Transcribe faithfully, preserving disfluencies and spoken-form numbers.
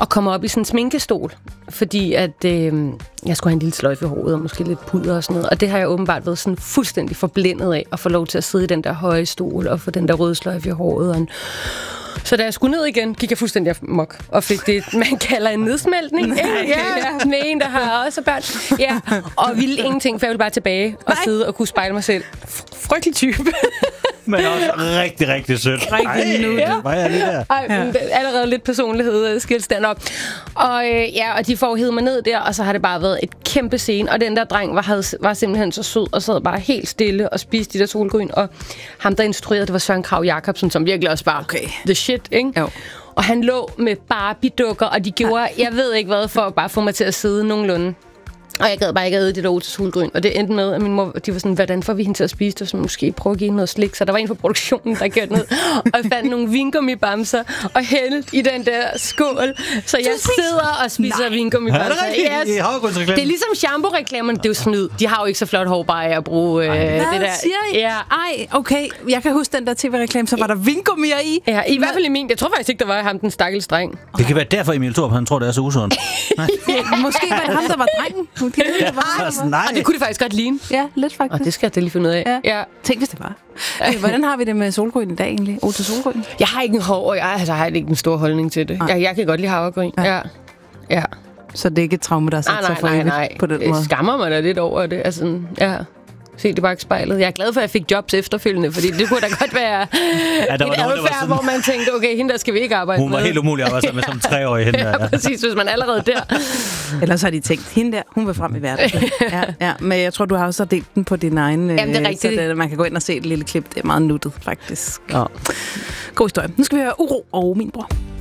og kommer op i sådan en sminkestol, fordi at øh, jeg skulle have en lille sløjfe i håret, og måske lidt puder og sådan noget. Og det har jeg åbenbart været sådan fuldstændig forblændet af, at få lov til at sidde i den der høje stol, og få den der røde sløjfe i håret. Og en Så da jeg skulle ned igen, gik jeg fuldstændig amok og fik det, man kalder en nedsmeltning. Nej, ja, med en, der har også børn. Ja, og ville ingenting, for jeg ville bare tilbage og Nej. sidde og kunne spejle mig selv. Frygtelig type. Men også rigtig, rigtig sødt. Rigtig nuttet. Ja. Var jeg lige der? Ej, ja. Allerede lidt personlighed skilt stand op. Og, øh, ja, og de får hævet mig ned der, og så har det bare været et kæmpe scene. Og den der dreng var, havde, var simpelthen så sød og sad bare helt stille og spiste de der solgryn. Og ham, der instruerede, det var Søren Kragh Jacobsen, som virkelig også bare okay. the shit, ikke? Jo. Og han lå med Barbie-dukker, og de gjorde, jeg ved ikke hvad, for at bare få mig til at sidde nogenlunde. Og jeg gad bare ikke at æde det der Otis solgryn. Og det endte med, at min mor, de var sådan, hvordan får vi hende til at spise det? Så måske prøve at give hende noget slik. Så der var en fra produktionen, der gjorde ned og fandt nogle vingummibamser og hældte i den der skål. Så jeg sidder og spiser vingummibamser. Ja, det er rigtigt. Yes. Det er ligesom shampoo-reklamerne. Det er jo snyd. De har jo ikke så flot hår bare af at bruge øh, det der. Siger I? Ja. Ej, okay. Jeg kan huske den der tv-reklame, så var der vingummier i. Ja, i hvert fald i min. Jeg tror faktisk ikke, der var ham, den stakkels dreng. Det kan være derfor, Emil Thorup, han tror, det er så usundt. Måske var det ham, der var drengen. Det, ja, det, var. Altså, nej. Og det kunne det faktisk godt ligne. Ja, lidt faktisk. Og det skal jeg lige finde ud af. Ja. Ja. Tænk, hvis det var. Okay, hvordan har vi det med solgryn i dag egentlig? Otis solgryn? Jeg har ikke en hår, og jeg altså, har ikke en stor holdning til det. Jeg, jeg kan godt lide havregryn. Ja. Ja. Ja. Så det er ikke et traume, der er sat sig for nej, nej, på den måde? Jeg skammer mig da lidt over det. Altså, ja. Se det bare spejlet. Jeg er glad for, at jeg fik jobs efterfølgende, fordi det kunne da godt være ja, der var et noget, adfærd, sådan... hvor man tænkte, okay, hende der skal vi ikke arbejde med. Hun var med. Helt umulig at arbejde sammen med som treårig hende. Ja, ja, præcis, hvis man allerede der. Ellers har de tænkt, hende der, hun vil frem i verden. Ja, ja, men jeg tror, du har også delt den på din egen... Jamen, det er rigtigt. Så det, man kan gå ind og se et lille klip. Det er meget nuttet, faktisk. Ja. God historie. Nu skal vi høre Uro og Min Bror.